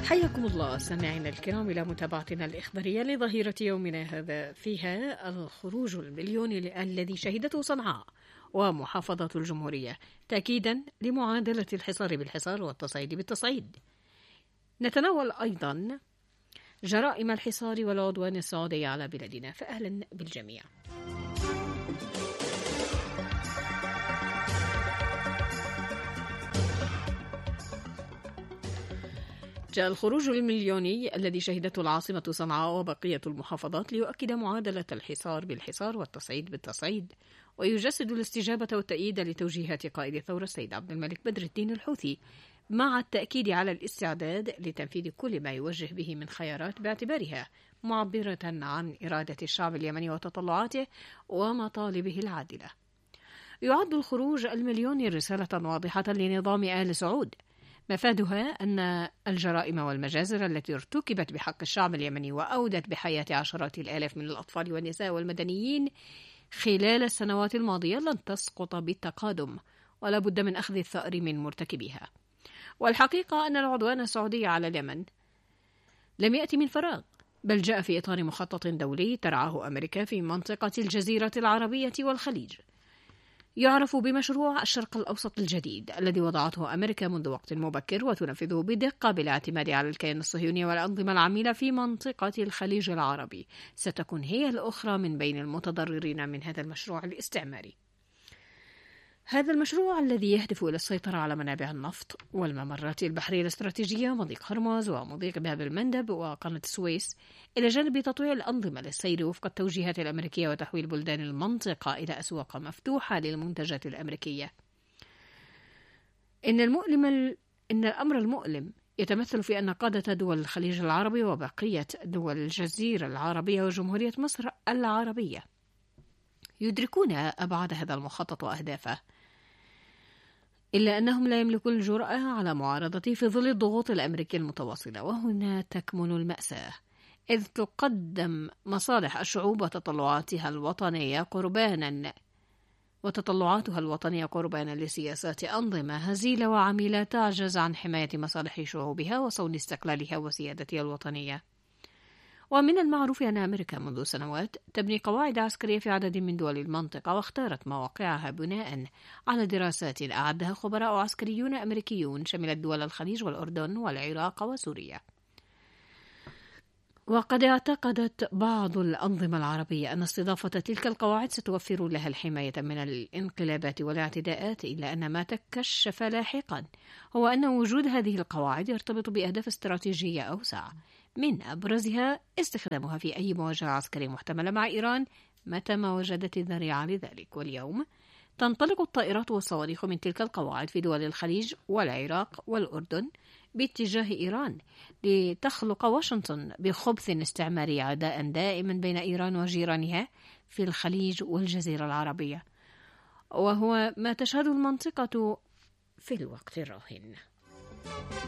حياكم الله سامعينا الكرام إلى متابعتنا الإخبارية لظهيرة يومنا هذا، فيها الخروج المليوني الذي شهدته صنعاء ومحافظة الجمهورية تأكيدا لمعادلة الحصار بالحصار والتصعيد بالتصعيد. نتناول أيضا جرائم الحصار والعدوان السعودي على بلادنا، فأهلا بالجميع. جاء الخروج المليوني الذي شهدته العاصمة صنعاء وبقية المحافظات ليؤكد معادلة الحصار بالحصار والتصعيد بالتصعيد، ويجسد الاستجابة والتأييد لتوجيهات قائد الثورة السيد عبد الملك بدر الدين الحوثي، مع التأكيد على الاستعداد لتنفيذ كل ما يوجه به من خيارات باعتبارها معبرة عن إرادة الشعب اليمني وتطلعاته ومطالبه العادلة. يعد الخروج المليوني رسالة واضحة لنظام آل سعود، مفادها أن الجرائم والمجازر التي ارتكبت بحق الشعب اليمني وأودت بحياة عشرات الآلاف من الأطفال والنساء والمدنيين خلال السنوات الماضية لن تسقط بالتقادم، ولا بد من أخذ الثأر من مرتكبيها. والحقيقة أن العدوان السعودي على اليمن لم يأتي من فراغ، بل جاء في إطار مخطط دولي ترعاه أمريكا في منطقة الجزيرة العربية والخليج، يعرف بمشروع الشرق الأوسط الجديد الذي وضعته أمريكا منذ وقت مبكر وتنفذه بدقة بالاعتماد على الكيان الصهيوني والأنظمة العميلة في منطقة الخليج العربي. ستكون هي الأخرى من بين المتضررين من هذا المشروع الاستعماري. هذا المشروع الذي يهدف إلى السيطرة على منابع النفط والممرات البحرية الاستراتيجية ومضيق هرمز ومضيق باب المندب وقناة السويس، إلى جانب تطويع الأنظمة للسير وفق التوجيهات الأمريكية وتحويل بلدان المنطقة إلى أسواق مفتوحة للمنتجات الأمريكية. إن الأمر المؤلم يتمثل في أن قادة دول الخليج العربي وبقية دول الجزيرة العربية وجمهورية مصر العربية يدركون أبعاد هذا المخطط وأهدافه، إلا أنهم لا يملكون الجرأة على معارضته في ظل الضغوط الأمريكية المتواصلة. وهنا تكمن المأساة، إذ تقدم مصالح الشعوب وتطلعاتها الوطنية قربانا لسياسات أنظمة هزيلة وعميلة تعجز عن حماية مصالح شعوبها وصون استقلالها وسيادتها الوطنية. ومن المعروف أن أمريكا منذ سنوات تبني قواعد عسكرية في عدد من دول المنطقة، واختارت مواقعها بناء على دراسات أعدها خبراء عسكريون أمريكيون شملت دول الخليج والأردن والعراق وسوريا. وقد اعتقدت بعض الأنظمة العربية أن استضافة تلك القواعد ستوفر لها الحماية من الانقلابات والاعتداءات، إلا أن ما تكشف لاحقا هو أن وجود هذه القواعد يرتبط بأهداف استراتيجية أوسع، من أبرزها استخدامها في أي مواجهة عسكرية محتملة مع إيران متى ما وجدت الذريعة لذلك. واليوم تنطلق الطائرات والصواريخ من تلك القواعد في دول الخليج والعراق والأردن باتجاه إيران، لتخلق واشنطن بخبث استعماري عداء دائما بين إيران وجيرانها في الخليج والجزيرة العربية، وهو ما تشهده المنطقة في الوقت الراهن.